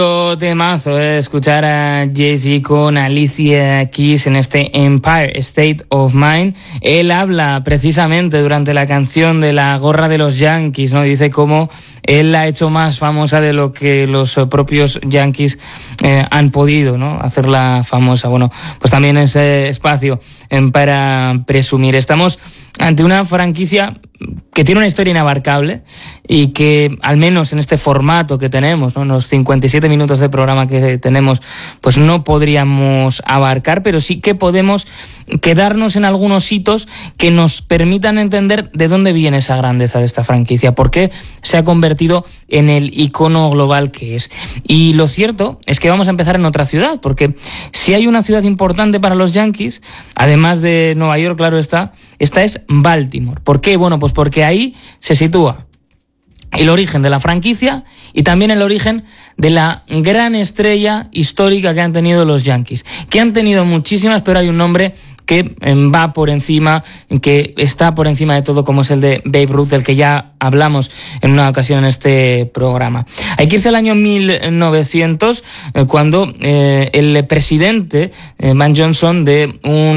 Temazo, escuchar a Jay-Z con Alicia Keys en este Empire State of Mind. Él habla precisamente durante la canción de la gorra de los Yankees, ¿no? Dice cómo él la ha hecho más famosa de lo que los propios Yankees han podido, ¿no? Hacerla famosa. Bueno, pues también ese espacio para presumir. Estamos ante una franquicia que tiene una historia inabarcable y que, al menos en este formato que tenemos, ¿no?, en los 57 minutos de programa que tenemos, pues no podríamos abarcar, pero sí que podemos quedarnos en algunos hitos que nos permitan entender de dónde viene esa grandeza de esta franquicia, por qué se ha convertido en el icono global que es. Y lo cierto es que vamos a empezar en otra ciudad, porque si hay una ciudad importante para los Yankees, además de Nueva York, claro está, esta es Baltimore. ¿Por qué? Bueno, pues porque ahí se sitúa el origen de la franquicia y también el origen de la gran estrella histórica que han tenido los Yankees, que han tenido muchísimas, pero hay un nombre que va por encima, que está por encima de todo, como es el de Babe Ruth, del que ya hablamos en una ocasión en este programa. Hay que irse al año 1900, cuando el presidente Van Johnson de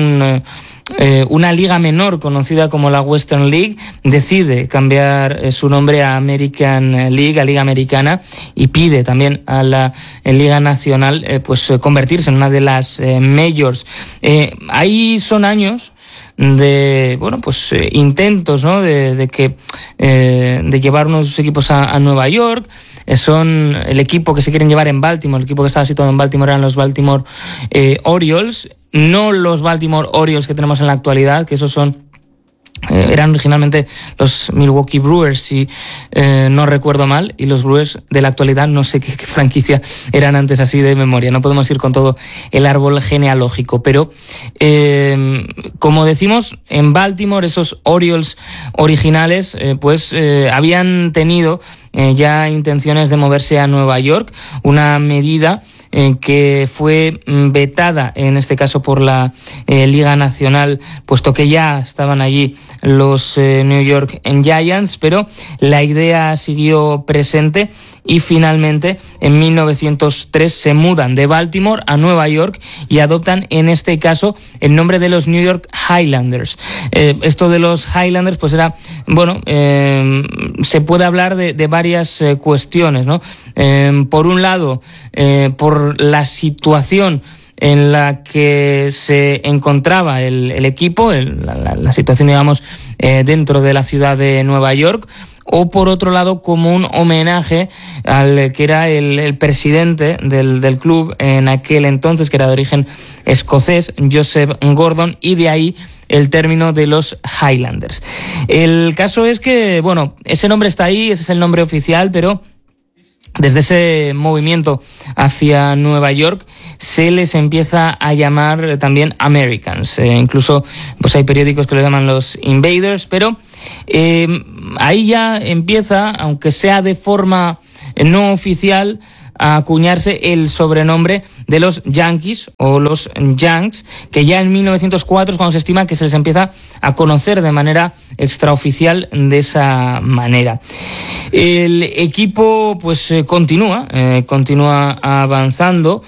una liga menor conocida como la Western League decide cambiar su nombre a American League, a Liga Americana, y pide también a la Liga Nacional pues convertirse en una de las majors. Ahí son años de, bueno, pues intentos, ¿no?, de llevar unos de sus equipos a Nueva York. Son el equipo que se quieren llevar en Baltimore, el equipo que estaba situado en Baltimore eran los Baltimore Orioles, no los Baltimore Orioles que tenemos en la actualidad, que esos son eran originalmente los Milwaukee Brewers, si no recuerdo mal, y los Brewers de la actualidad no sé qué franquicia eran antes, así de memoria, no podemos ir con todo el árbol genealógico, pero como decimos, en Baltimore esos Orioles originales habían tenido ya intenciones de moverse a Nueva York, una medida que fue vetada en este caso por la Liga Nacional, puesto que ya estaban allí los New York Giants, pero la idea siguió presente y finalmente en 1903 se mudan de Baltimore a Nueva York y adoptan en este caso el nombre de los New York Highlanders. Esto de los Highlanders pues era, bueno, se puede hablar de varias cuestiones, ¿no? Por un lado, por la situación en la que se encontraba el equipo, la situación, digamos, dentro de la ciudad de Nueva York, o por otro lado como un homenaje al que era el presidente del club en aquel entonces, que era de origen escocés, Joseph Gordon, y de ahí el término de los Highlanders. El caso es que, bueno, ese nombre está ahí, ese es el nombre oficial, pero desde ese movimiento hacia Nueva York se les empieza a llamar también Americans. Incluso pues hay periódicos que lo llaman los Invaders, pero ahí ya empieza, aunque sea de forma no oficial, a acuñarse el sobrenombre de los Yankees o los Yanks, que ya en 1904 es cuando se estima que se les empieza a conocer de manera extraoficial de esa manera. El equipo pues continúa avanzando,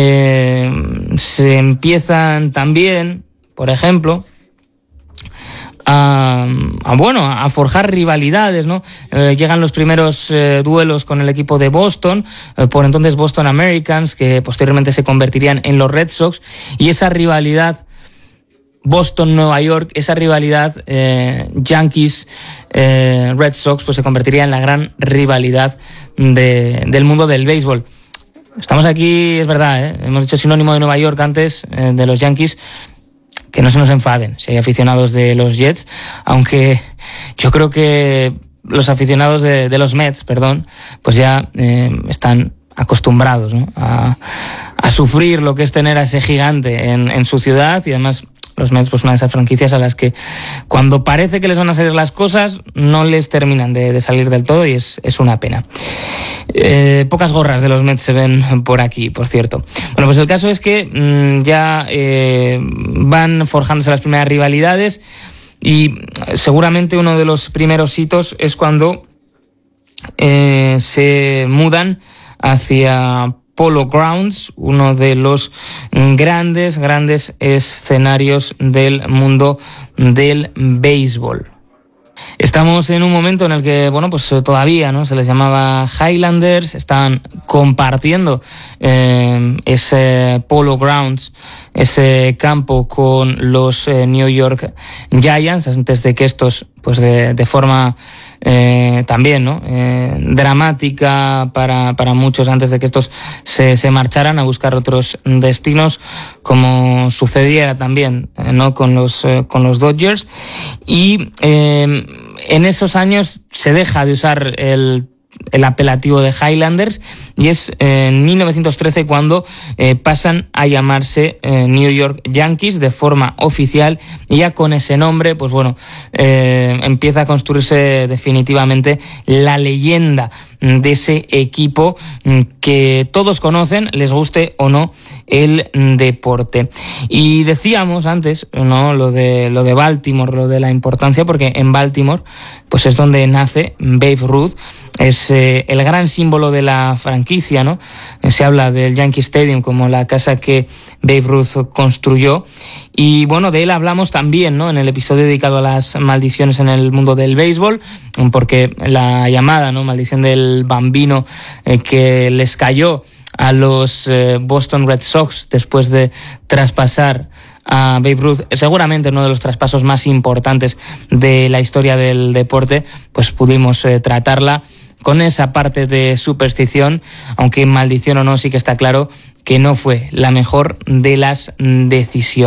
se empiezan también, por ejemplo, a forjar rivalidades, ¿no? Llegan los primeros duelos con el equipo de Boston, por entonces Boston Americans, que posteriormente se convertirían en los Red Sox, y esa rivalidad Boston-Nueva York, esa rivalidad Yankees-Red Sox, pues se convertiría en la gran rivalidad del mundo del béisbol. Estamos aquí, es verdad, hemos dicho sinónimo de Nueva York antes, de los Yankees. Que no se nos enfaden si hay aficionados de los Jets, aunque yo creo que los aficionados de los Mets, pues ya están acostumbrados, ¿no?, a sufrir lo que es tener a ese gigante en su ciudad, y además los Mets, pues una de esas franquicias a las que cuando parece que les van a salir las cosas no les terminan de salir del todo, y es una pena. Pocas gorras de los Mets se ven por aquí, por cierto. Bueno, pues el caso es que ya van forjándose las primeras rivalidades, y seguramente uno de los primeros hitos es cuando se mudan hacia Polo Grounds, uno de los grandes escenarios del mundo del béisbol. Estamos en un momento en el que, bueno, pues todavía, ¿no?, se les llamaba Highlanders, están compartiendo ese Polo Grounds, ese campo con los New York Giants, antes de que estos, pues de forma también, ¿no?, dramática para muchos, antes de que estos se marcharan a buscar otros destinos, como sucediera también, ¿no?, con los Dodgers. Y en esos años se deja de usar el apelativo de Highlanders y es en 1913 cuando pasan a llamarse New York Yankees de forma oficial, y ya con ese nombre, pues bueno, empieza a construirse definitivamente la leyenda de ese equipo que todos conocen, les guste o no el deporte. Y decíamos antes, ¿no?, lo de Baltimore, lo de la importancia, porque en Baltimore pues es donde nace Babe Ruth, es el gran símbolo de la franquicia, ¿no? Se habla del Yankee Stadium como la casa que Babe Ruth construyó, y bueno, de él hablamos también, ¿no?, en el episodio dedicado a las maldiciones en el mundo del béisbol, porque la llamada, ¿no?, maldición del bambino que les cayó a los Boston Red Sox después de traspasar a Babe Ruth, seguramente uno de los traspasos más importantes de la historia del deporte, pues pudimos tratarla con esa parte de superstición, aunque maldición o no, sí que está claro que no fue la mejor de las decisiones.